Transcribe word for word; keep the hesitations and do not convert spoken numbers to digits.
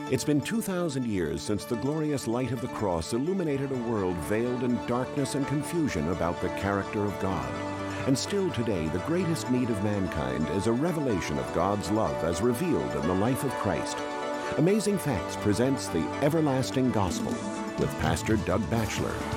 It's been two thousand years since the glorious light of the cross illuminated a world veiled in darkness and confusion about the character of God. And still today, the greatest need of mankind is a revelation of God's love as revealed in the life of Christ. Amazing Facts presents the Everlasting Gospel with Pastor Doug Batchelor.